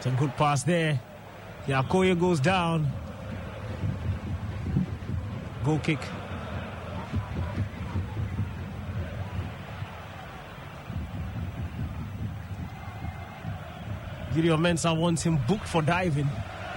It's a good pass there. Yakoye goes down. Goal kick. Gideon Mensah wants him booked for diving.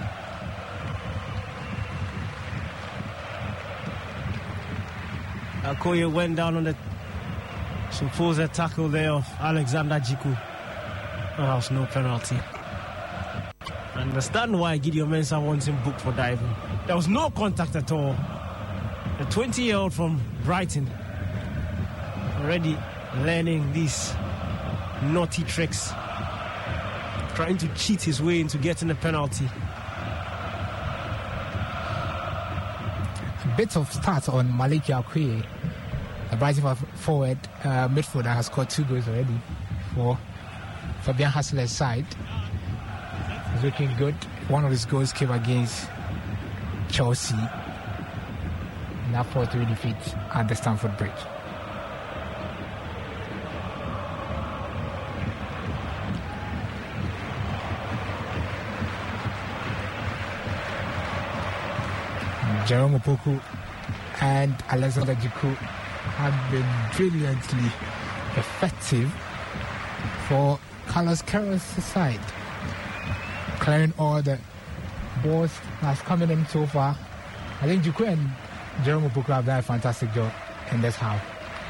Yakoye went down on the supposed tackle there of Alexander Jiku. That was no penalty. I understand why Gideon Mensah wants him booked for diving. There was no contact at all. The 20-year-old from Brighton already learning these naughty tricks, trying to cheat his way into getting a penalty. A bit of start on Malik Yakoye, the Brighton forward midfielder, has scored 2 goals already for Fabian Hassler's side. He's looking good. One of his goals came against Chelsea in that 4-3 defeat at the Stamford Bridge. Jerome Opoku and Alexander Jiku have been brilliantly effective for Carlos Queiroz' side, clearing all the balls that's coming in so far. I think Jiku and Jerome Opoku have done a fantastic job in this half.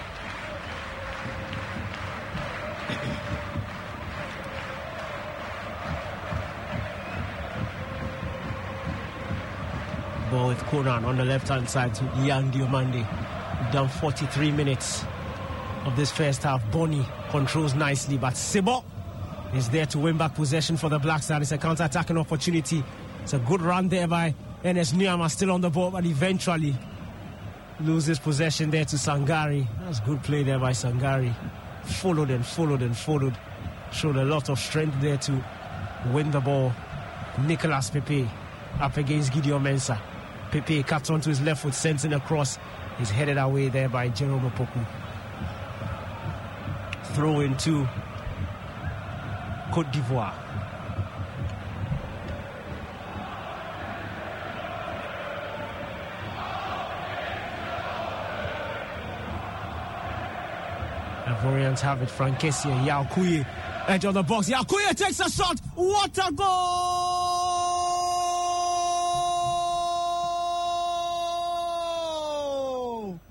Ball with Konan on the left-hand side to Ian Diomande. Done 43 minutes of this first half. Boni controls nicely, but Sibo is there to win back possession for the Black Stars. It's a counter-attacking opportunity. It's a good run there by Enes Nyama, still on the ball, but eventually loses possession there to Sangari. That's good play there by Sangari. Followed and followed and followed. Showed a lot of strength there to win the ball. Nicolas Pepe up against Gideon Mensah. Pepe cuts onto his left foot, sends it across. He's headed away there by Jerome Opoku. Throw into Côte d'Ivoire. Ivorians have it. Frankesia, Yakoye, edge of the box. Yakoye takes a shot. What a goal!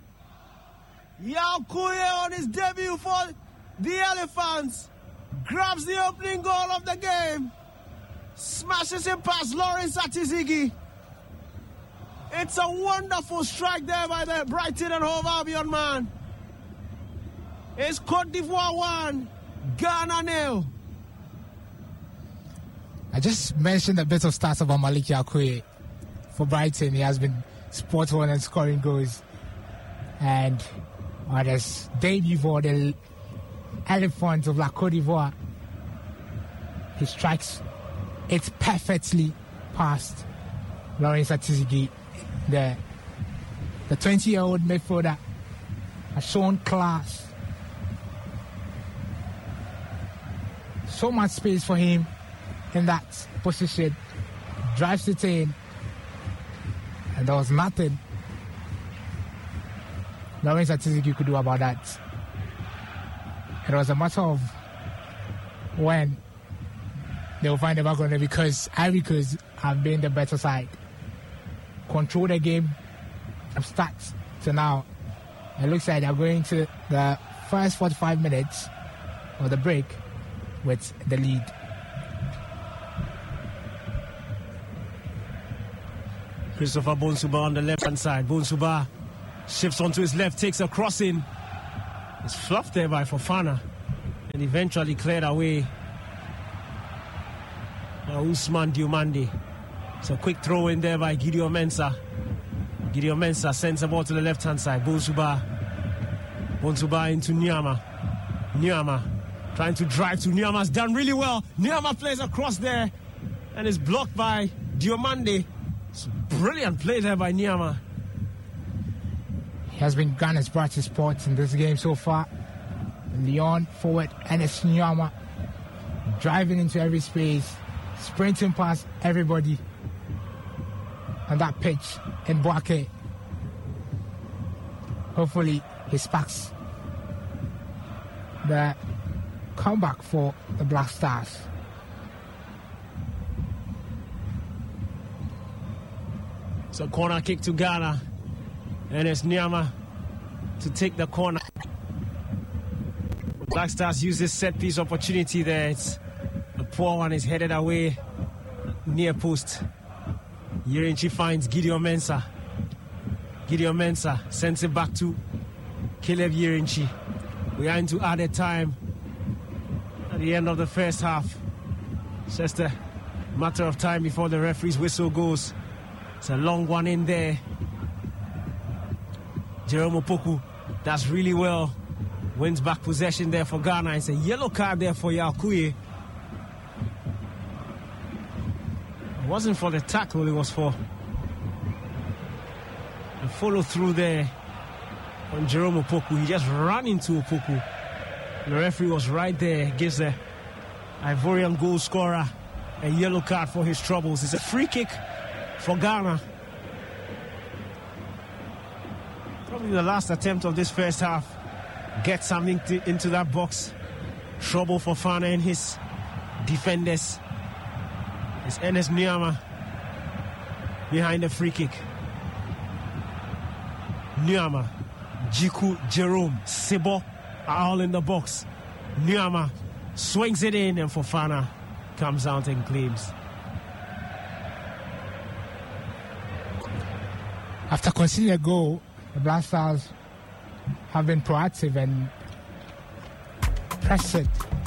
Yakoye on his debut for the Elephants grabs the opening goal of the game, smashes him past Lawrence Atizigi. It's a wonderful strike there by the Brighton and Hove Albion man. It's Côte d'Ivoire 1, Ghana 0. I just mentioned a bit of stats about Malik Yakoye for Brighton. He has been spot on and scoring goals. And on his debut for the Elephants of La Côte d'Ivoire, he strikes it perfectly past Lawrence Atizigi. The 20-year-old midfielder has shown class. So much space for him in that position. Drives it in. And there was nothing Lawrence Atizigi could do about that. It was a matter of when they will find the back on it, because Ivory Coast have been the better side. Control the game from start to now. It looks like they're going to the first 45 minutes of the break with the lead. Christopher Bonsuba on the left-hand side. Bonsuba shifts onto his left, takes a crossing. It's fluffed there by Fofana and eventually cleared away by Ousmane Diomande. It's a quick throw in there by Gideon Mensah. Gideon Mensah sends the ball to the left-hand side. Bonsuba into Nyama. Nyama trying to drive to Nyama's done really well. Nyama plays across there and is blocked by Diomande. It's a brilliant play there by Nyama. He has been Ghana's brightest spot in this game so far. Lyon forward Enes Nyama driving into every space, sprinting past everybody on that pitch in Boake. Hopefully he sparks the comeback for the Black Stars. So corner kick to Ghana, and it's Nyama to take the corner. Black Stars use this set piece opportunity there. It's a poor one, is headed away near post. Yirinchi finds Gideon Mensah. Gideon Mensah sends it back to Caleb Yirinchi. We are into added time at the end of the first half. It's just a matter of time before the referee's whistle goes. It's a long one in there. Jerome Opoku does really well. Wins back possession there for Ghana. It's a yellow card there for Yakuye. It wasn't for the tackle, it was for the follow through there on Jerome Opoku. He just ran into Opoku. The referee was right there. Gives the Ivorian goal scorer a yellow card for his troubles. It's a free kick for Ghana. Probably the last attempt of this first half. Get something into that box. Trouble for Fana and his defenders. It's Ernest Nyama behind the free kick. Nyama, Jiku, Jerome, Sebo are all in the box. Nyama swings it in, and Fofana comes out and claims. After conceding a goal, the Black Stars have been proactive and pressed it